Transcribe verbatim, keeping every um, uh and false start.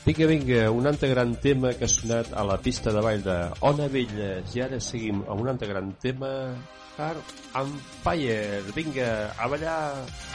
Vinga, vinga, un altre gran tema que ha sonat a la pista de ball de Ona Velles. I ara seguim amb un altre gran tema, Heart and Fire. Vinga, a ballar!